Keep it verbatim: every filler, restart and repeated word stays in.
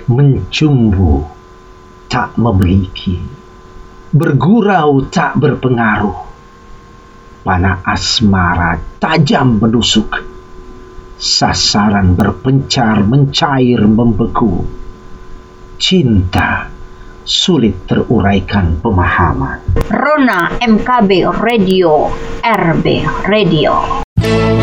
Mencumbu tak memiliki, bergurau tak berpengaruh, panah asmara tajam menusuk, sasaran berpencar mencair membeku, cinta sulit teruraikan pemahaman. Rona M K B Radio, R B Radio.